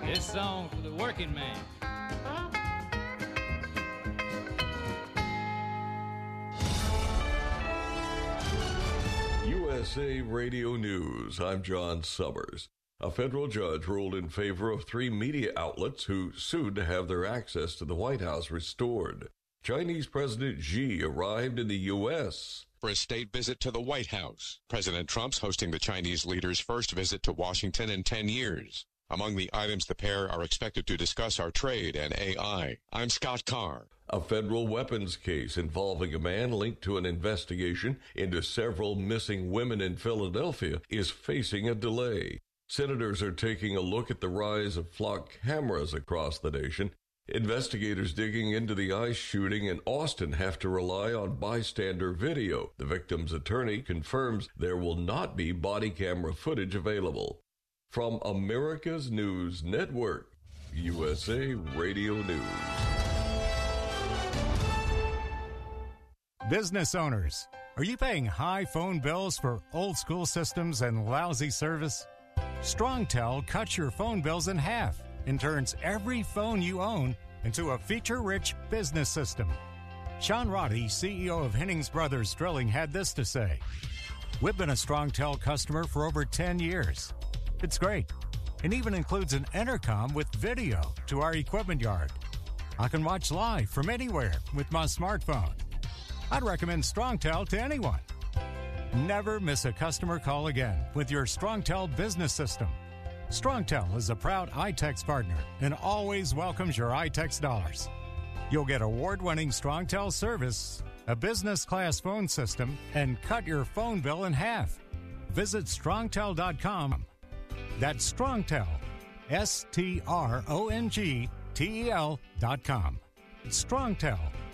This song for the working man. USA Radio News. I'm John Summers. A federal judge ruled in favor of 3 media outlets who sued to have their access to the White House restored. Chinese President Xi arrived in the U.S. for a state visit to the White House. President Trump's hosting the Chinese leader's first visit to Washington in 10 years. Among the items the pair are expected to discuss are trade and AI. I'm Scott Carr. A federal weapons case involving a man linked to an investigation into several missing women in Philadelphia is facing a delay. Senators are taking a look at the rise of flock cameras across the nation. Investigators digging into the ICE shooting in Austin have to rely on bystander video. The victim's attorney confirms there will not be body camera footage available. From America's News Network, USA Radio News. Business owners, are you paying high phone bills for old school systems and lousy service? StrongTel cuts your phone bills in half and turns every phone you own into a feature-rich business system. Sean Roddy, CEO of Hennings Brothers Drilling, had this to say. We've been a StrongTel customer for over 10 years. It's great. It even includes an intercom with video to our equipment yard. I can watch live from anywhere with my smartphone. I'd recommend StrongTel to anyone. Never miss a customer call again with your StrongTel business system. StrongTel is a proud iTex partner and always welcomes your iTex dollars. You'll get award-winning StrongTel service, a business-class phone system, and cut your phone bill in half. Visit StrongTel.com. That's StrongTel, StrongTel.com. StrongTel.